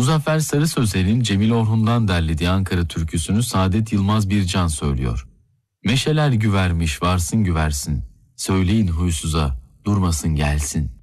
Muzaffer Sarı Sözer'in Cemil Orhun'dan derlediği Ankara türküsünü Saadet Yılmaz Bircan söylüyor. Meşeler güvermiş varsın güversin, söyleyin huysuza durmasın gelsin.